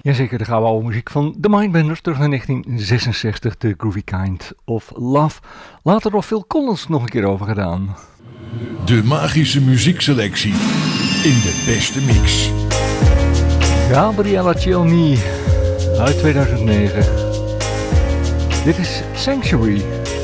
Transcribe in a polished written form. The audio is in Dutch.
Jazeker, de gouden oude muziek van The Mindbenders terug naar 1966, The Groovy Kind of Love. Later door Phil Collins nog een keer over gedaan. De magische muziekselectie in de beste mix. Gabriella Cilmi uit 2009. Dit is Sanctuary.